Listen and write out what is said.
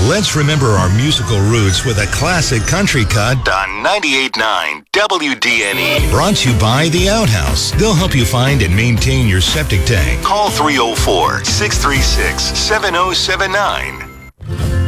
Let's remember our musical roots with a classic country cut on 98.9 WDNE. Brought to you by The Outhouse. They'll help you find and maintain your septic tank. Call 304-636-7079.